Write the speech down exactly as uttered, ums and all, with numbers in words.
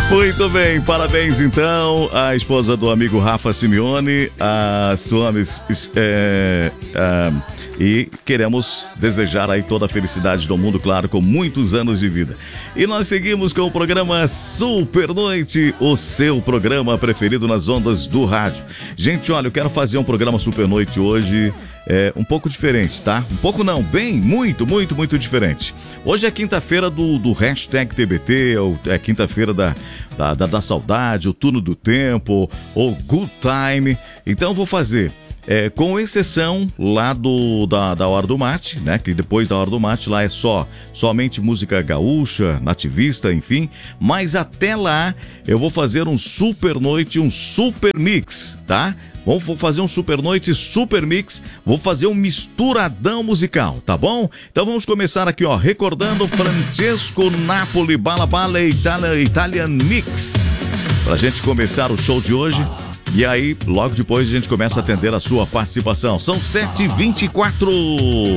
Muito bem, parabéns então à esposa do amigo Rafa Simeone, a Suames, é, é, e queremos desejar aí toda a felicidade do mundo, claro, com muitos anos de vida. E nós seguimos com o programa Super Noite, o seu programa preferido nas ondas do rádio. Gente, olha, eu quero fazer um programa Super Noite hoje é, um pouco diferente, tá? Um pouco não, bem, muito, muito, muito diferente. Hoje é quinta-feira do, do hashtag T B T, é quinta-feira da, da, da, da saudade, o turno do tempo, ou good time. Então eu vou fazer, é, com exceção lá do, da, da Hora do Mate, né? Que depois da Hora do Mate lá é só, somente música gaúcha, nativista, enfim. Mas até lá eu vou fazer um super noite, um super mix, tá? Vou fazer um super noite, super mix, vou fazer um misturadão musical, tá bom? Então vamos começar aqui, ó, recordando Francesco Napoli, Bala Bala Italian, Italian Mix, pra gente começar o show de hoje. E aí, logo depois a gente começa a atender a sua participação. São sete e vinte e quatro.